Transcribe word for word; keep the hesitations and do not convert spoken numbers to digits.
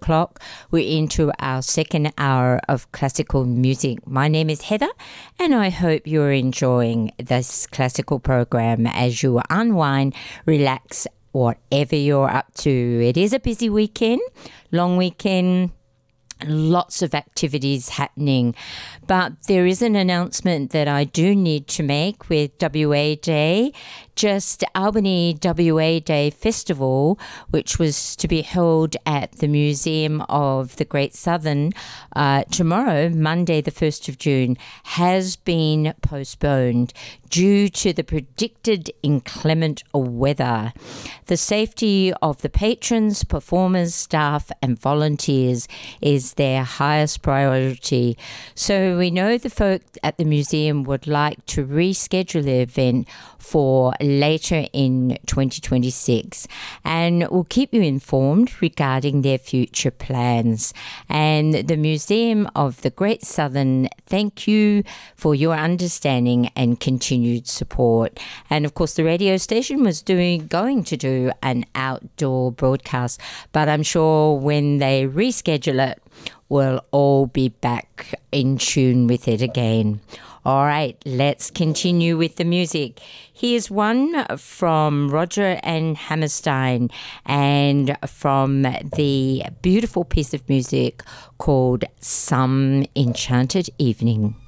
o'clock. We're into our second hour of classical music. My name is Heather, and I hope you're enjoying this classical program as you unwind, relax, whatever you're up to. It is a busy weekend, long weekend, lots of activities happening, but there is an announcement that I do need to make with W A Day. Just Albany W A Day Festival, which was to be held at the Museum of the Great Southern uh, tomorrow, Monday the first of June, has been postponed due to the predicted inclement weather. The safety of the patrons, performers, staff and volunteers is their highest priority. So we know the folk at the museum would like to reschedule the event for later in twenty twenty-six, and we'll keep you informed regarding their future plans. And the Museum of the Great Southern, thank you for your understanding and continued support. And of course the radio station was doing going to do an outdoor broadcast, but I'm sure when they reschedule it, we'll all be back in tune with it again. All right, let's continue with the music. Here's one from Roger and Hammerstein and from the beautiful piece of music called Some Enchanted Evening.